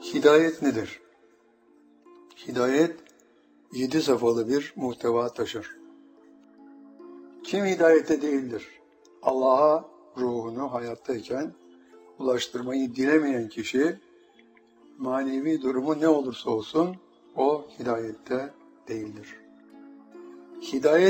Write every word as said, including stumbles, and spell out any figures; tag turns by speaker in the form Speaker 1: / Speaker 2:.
Speaker 1: Hidayet nedir? Hidayet, yedi safhalı bir muhteva taşır. Kim hidayette değildir? Allah'a ruhunu hayattayken ulaştırmayı dilemeyen kişi, manevi durumu ne olursa olsun o hidayette değildir. Hidayet